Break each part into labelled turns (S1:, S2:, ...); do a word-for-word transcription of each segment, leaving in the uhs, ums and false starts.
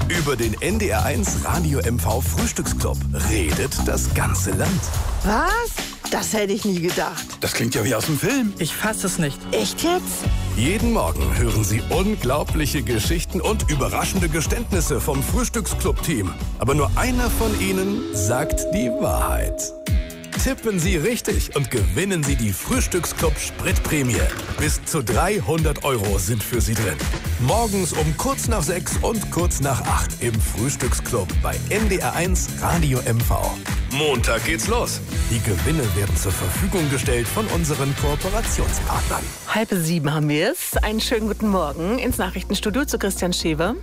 S1: Über den N D R eins Radio M V Frühstücksclub redet das ganze Land.
S2: Was? Das hätte ich nie gedacht.
S3: Das klingt ja wie aus dem Film.
S4: Ich fasse es nicht.
S2: Echt jetzt?
S1: Jeden Morgen hören Sie unglaubliche Geschichten und überraschende Geständnisse vom Frühstücksclub-Team. Aber nur einer von ihnen sagt die Wahrheit. Tippen Sie richtig und gewinnen Sie die Frühstücksclub-Spritprämie. Bis zu dreihundert Euro sind für Sie drin. Morgens um kurz nach sechs und kurz nach acht im Frühstücksclub bei N D R eins Radio M V. Montag geht's los. Die Gewinne werden zur Verfügung gestellt von unseren Kooperationspartnern.
S5: Halb sieben haben wir es. Einen schönen guten Morgen ins Nachrichtenstudio zu Christian Schewe.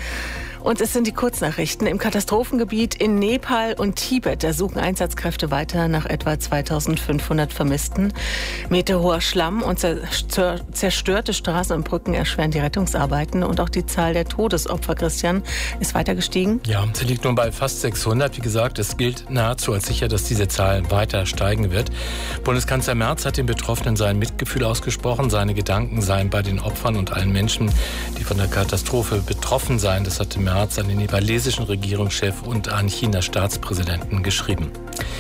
S5: Und es sind die Kurznachrichten. Im Katastrophengebiet in Nepal und Tibet, da suchen Einsatzkräfte weiter nach etwa zweitausendfünfhundert Vermissten. Meterhoher Schlamm und zerstörte Straßen und Brücken erschweren die Rettungsarbeiten. Und auch die Zahl der Todesopfer, Christian, ist weiter gestiegen.
S4: Ja, sie liegt nun bei fast sechshundert. Wie gesagt, es gilt nahezu als sicher, dass diese Zahl weiter steigen wird. Bundeskanzler Merz hat den Betroffenen sein Mitgefühl ausgesprochen. Seine Gedanken seien bei den Opfern und allen Menschen, die von der Katastrophe betroffen seien. Das hatte Merz an den nepalesischen Regierungschef und an Chinas Staatspräsidenten geschrieben.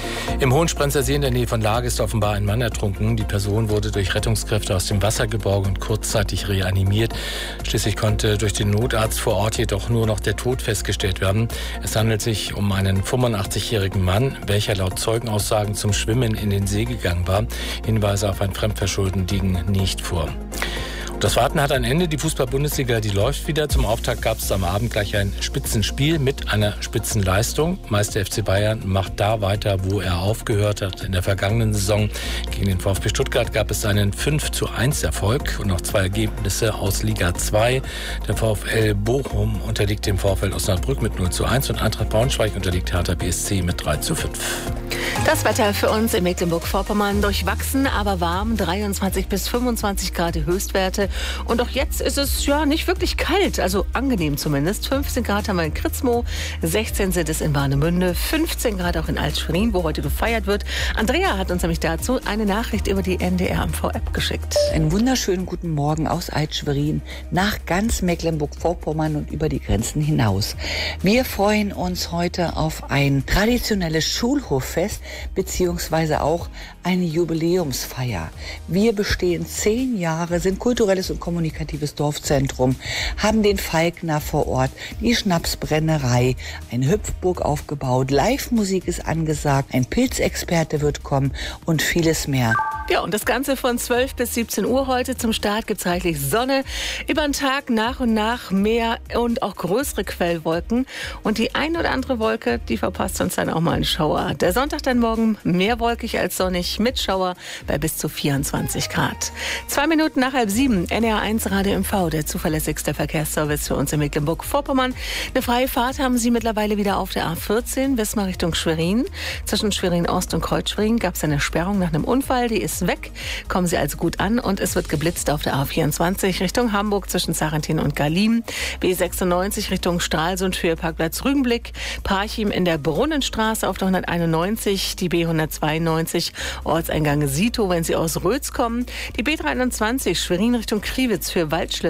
S4: Im Hohensprenzer See in der Nähe von Lage ist offenbar ein Mann ertrunken. Die Person wurde durch Rettungskräfte aus dem Wasser geborgen und kurzzeitig reanimiert. Schließlich konnte durch den Notarzt vor Ort jedoch nur noch der Tod festgestellt werden. Es handelt sich um einen fünfundachtzigjährigen Mann, welcher laut Zeugenaussagen zum Schwimmen in den See gegangen war. Hinweise auf ein Fremdverschulden liegen nicht vor. Das Warten hat ein Ende. Die Fußball-Bundesliga, die läuft wieder. Zum Auftakt gab es am Abend gleich ein Spitzenspiel mit einer Spitzenleistung. Meister F C Bayern macht da weiter, wo er aufgehört hat. In der vergangenen Saison gegen den VfB Stuttgart gab es einen fünf zu eins Erfolg und noch zwei Ergebnisse aus Liga zwei. Der VfL Bochum unterliegt dem VfL Osnabrück mit null zu eins und Eintracht Braunschweig unterliegt Hertha B S C mit drei zu fünf.
S5: Das Wetter für uns in Mecklenburg-Vorpommern durchwachsen, aber warm. dreiundzwanzig bis fünfundzwanzig Grad die Höchstwerte. Und auch jetzt ist es ja nicht wirklich kalt, also angenehm zumindest. fünfzehn Grad haben wir in Kritzmo, sechzehn sind es in Warnemünde, fünfzehn Grad auch in Alt-Schwerin, wo heute gefeiert wird. Andrea hat uns nämlich dazu eine Nachricht über die N D R M V-App geschickt.
S6: Einen wunderschönen guten Morgen aus Alt-Schwerin nach ganz Mecklenburg-Vorpommern und über die Grenzen hinaus. Wir freuen uns heute auf ein traditionelles Schulhoffest beziehungsweise auch eine Jubiläumsfeier. Wir bestehen zehn Jahre, sind kulturelles und kommunikatives Dorfzentrum, haben den Falkner vor Ort, die Schnapsbrennerei, eine Hüpfburg aufgebaut, Live-Musik ist angesagt, ein Pilzexperte wird kommen und vieles mehr.
S5: Ja, und das Ganze von zwölf bis siebzehn Uhr heute. Zum Start gibt es reichlich Sonne. Über den Tag nach und nach mehr und auch größere Quellwolken. Und die ein oder andere Wolke, die verpasst uns dann auch mal einen Schauer. Der Sonntag dann morgen mehr wolkig als sonnig mit Schauer bei bis zu vierundzwanzig Grad. Zwei Minuten nach halb sieben, N D R eins Radio M V, der zuverlässigste Verkehrsservice für uns in Mecklenburg-Vorpommern. Eine freie Fahrt haben Sie mittlerweile wieder auf der A vierzehn, Wismar Richtung Schwerin. Zwischen Schwerin-Ost und Kreuzschwerin gab es eine Sperrung nach einem Unfall, die ist weg. Kommen Sie also gut an und es wird geblitzt auf der A vierundzwanzig Richtung Hamburg zwischen Sarrentin und Galim. B sechsundneunzig Richtung Stralsund für Parkplatz Rügenblick. Parchim in der Brunnenstraße auf der hunderteinundneunzig. Die B hundertzweiundneunzig Ortseingang Sito, wenn Sie aus Rötz kommen. Die B dreiundzwanzig Schwerin Richtung Kriwitz für Waldschlösser.